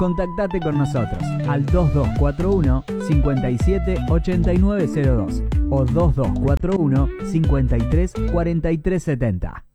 Contactate con nosotros al 2241 57 8902 o 2241 53 43 70.